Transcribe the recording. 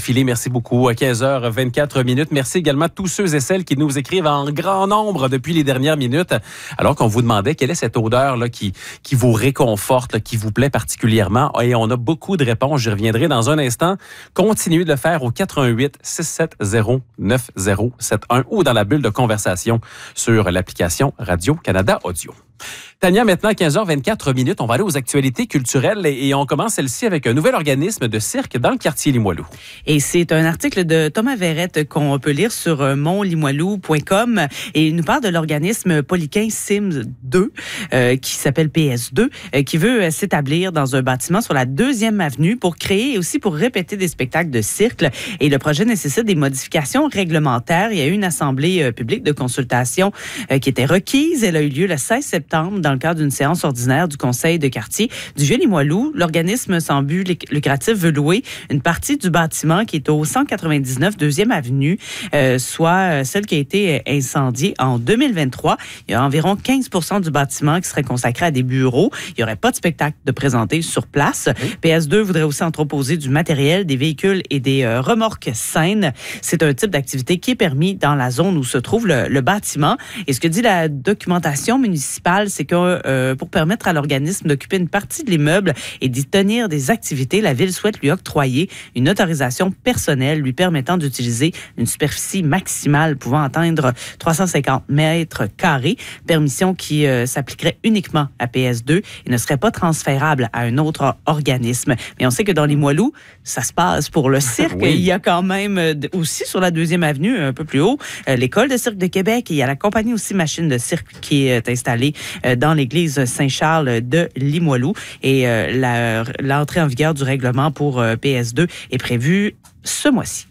défilé. Merci beaucoup. À 15h24. Merci également à tous ceux et celles qui nous écrivent en grand nombre depuis les dernières minutes, alors qu'on vous demandait quelle est cette odeur là qui vous réconforte, là, qui vous plaît particulièrement. Et on a beaucoup de réponses. J'y reviendrai dans un instant. Continuez de le faire au 418-670-9071 ou dans la bulle de conversation sur l'application Radio-Canada Audio. Tania, maintenant, 15h24, on va aller aux actualités culturelles et on commence celle-ci avec un nouvel organisme de cirque dans le quartier Limoilou. Et c'est un article de Thomas Verrette qu'on peut lire sur montlimoilou.com et il nous parle de l'organisme Poliquin Sims 2 qui s'appelle PS2 qui veut s'établir dans un bâtiment sur la 2e avenue pour créer et aussi pour répéter des spectacles de cirque. Et le projet nécessite des modifications réglementaires. Il y a eu une assemblée publique de consultation qui était requise. Elle a eu lieu le 16 septembre dans le cadre d'une séance ordinaire du conseil de quartier du Vieux-Limoilou. L'organisme sans but lucratif veut louer une partie du bâtiment qui est au 199 2e avenue, soit celle qui a été incendiée en 2023. Il y a environ 15% du bâtiment qui serait consacré à des bureaux. Il n'y aurait pas de spectacle de présenter sur place. Oui. PS2 voudrait aussi entreposer du matériel, des véhicules et des remorques scènes. C'est un type d'activité qui est permis dans la zone où se trouve le bâtiment. Et ce que dit la documentation municipale, c'est que pour permettre à l'organisme d'occuper une partie de l'immeuble et d'y tenir des activités, la Ville souhaite lui octroyer une autorisation personnelle lui permettant d'utiliser une superficie maximale pouvant atteindre 350 mètres carrés. Permission qui s'appliquerait uniquement à PS2 et ne serait pas transférable à un autre organisme. Mais on sait que dans Limoilou, ça se passe pour le cirque. Oui. Il y a quand même aussi sur la 2e avenue, un peu plus haut, l'École de cirque de Québec et il y a la compagnie aussi Machine de cirque qui est installée dans l'église Saint-Charles de Limoilou. Et l'entrée en vigueur du règlement pour PS2 est prévue ce mois-ci.